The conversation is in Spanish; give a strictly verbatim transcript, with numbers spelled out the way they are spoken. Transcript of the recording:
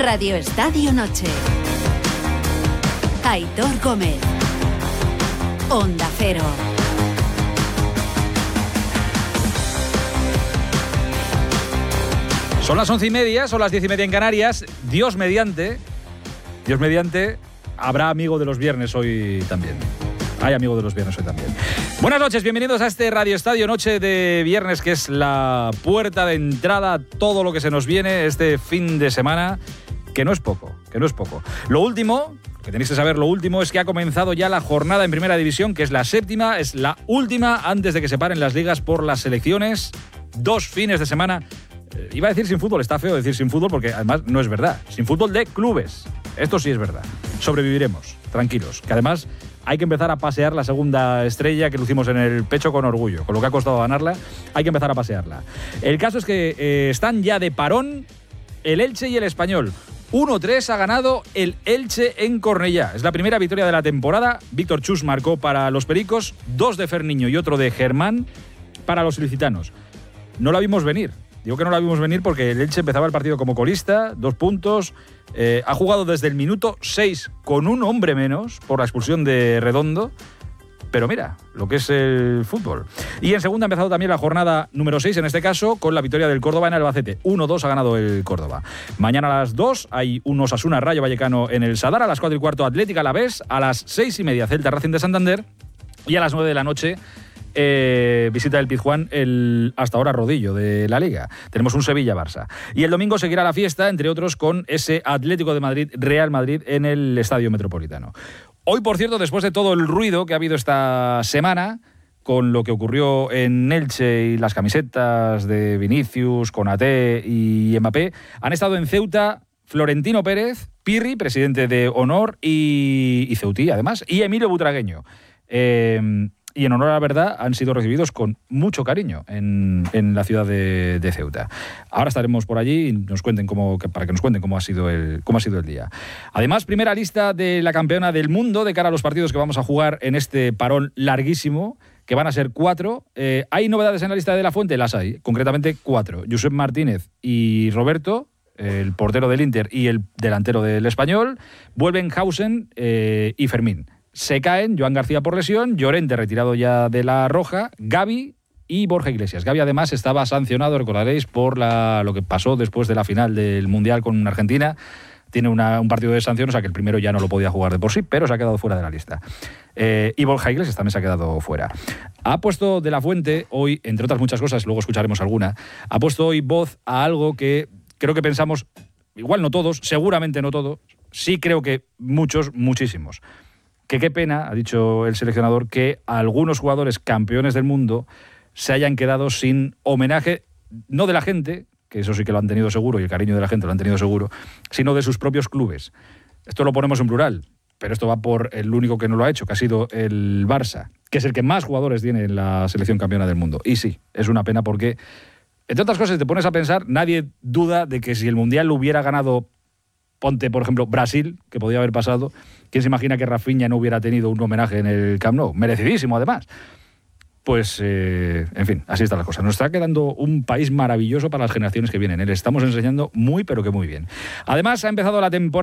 Radio Estadio Noche. Aitor Gómez. Onda Cero. Son las once y media, son las diez y media en Canarias. Dios mediante, Dios mediante, habrá amigo de los viernes hoy también. Hay amigo de los viernes hoy también. Buenas noches, bienvenidos a este Radio Estadio Noche de viernes, que es la puerta de entrada a todo lo que se nos viene este fin de semana, que no es poco, que no es poco. Lo último, que tenéis que saber, lo último es que ha comenzado ya la jornada en Primera División, que es la séptima, es la última antes de que se paren las ligas por las selecciones. Dos fines de semana. Eh, iba a decir sin fútbol, está feo decir sin fútbol porque además no es verdad. Sin fútbol de clubes. Esto sí es verdad. Sobreviviremos, tranquilos. Que además hay que empezar a pasear la segunda estrella que lucimos en el pecho con orgullo. Con lo que ha costado ganarla, hay que empezar a pasearla. El caso es que eh, están ya de parón el Elche y el Español. uno tres ha ganado el Elche en Cornellá. Es la primera victoria de la temporada. Víctor Chus marcó para los Pericos, dos de Ferniño y otro de Germán para los ilicitanos. No la vimos venir. Digo que no la vimos venir porque el Elche empezaba el partido como colista, dos puntos. Eh, ha jugado desde el minuto seis con un hombre menos por la expulsión de Redondo. Pero mira, lo que es el fútbol. Y en segunda ha empezado también la jornada número seis, en este caso, con la victoria del Córdoba en Albacete. uno dos ha ganado el Córdoba. Mañana a las dos hay un Osasuna Rayo Vallecano en el Sadar. A las cuatro y cuarto Atlética Alavés. A las seis y media Celta Racing de Santander. Y a las nueve de la noche Eh, visita el Pizjuán el hasta ahora rodillo de la Liga. Tenemos un Sevilla-Barça. Y el domingo seguirá la fiesta, entre otros, con ese Atlético de Madrid-Real Madrid en el Estadio Metropolitano. Hoy, por cierto, después de todo el ruido que ha habido esta semana, con lo que ocurrió en Elche y las camisetas de Vinicius, Konaté y Mbappé, han estado en Ceuta Florentino Pérez, Pirri, presidente de Honor, y, y Ceutí, además, y Emilio Butragueño. Eh... Y en honor a la verdad han sido recibidos con mucho cariño en, en la ciudad de, de Ceuta. Ahora estaremos por allí y nos cuenten cómo, para que nos cuenten cómo ha sido el, cómo ha sido el día. Además, primera lista de la campeona del mundo de cara a los partidos que vamos a jugar en este parón larguísimo, que van a ser cuatro. Eh, ¿Hay novedades en la lista de la Fuente? Las hay, concretamente cuatro. Josep Martínez y Roberto, el portero del Inter y el delantero del Español, vuelven Hausen eh, y Fermín. Se caen Joan García por lesión, Llorente retirado ya de la Roja, Gavi y Borja Iglesias. Gavi además estaba sancionado, recordaréis, por la, lo que pasó después de la final del Mundial con Argentina. Tiene una, un partido de sanción, o sea que el primero ya no lo podía jugar de por sí, pero se ha quedado fuera de la lista. Eh, y Borja Iglesias también se ha quedado fuera. Ha puesto de la Fuente hoy, entre otras muchas cosas, luego escucharemos alguna, ha puesto hoy voz a algo que creo que pensamos, igual no todos, seguramente no todos, sí creo que muchos, muchísimos. Que qué pena, ha dicho el seleccionador, que algunos jugadores campeones del mundo se hayan quedado sin homenaje, no de la gente, que eso sí que lo han tenido seguro y el cariño de la gente lo han tenido seguro, sino de sus propios clubes. Esto lo ponemos en plural, pero esto va por el único que no lo ha hecho, que ha sido el Barça, que es el que más jugadores tiene en la selección campeona del mundo. Y sí, es una pena porque, entre otras cosas, te pones a pensar, nadie duda de que si el Mundial lo hubiera ganado, ponte, por ejemplo, Brasil, que podía haber pasado, ¿quién se imagina que Rafinha no hubiera tenido un homenaje en el Camp Nou? Merecidísimo, además. Pues, eh, en fin, así está la cosa. Nos está quedando un país maravilloso para las generaciones que vienen. Le estamos enseñando muy, pero que muy bien. Además, ha empezado la temporada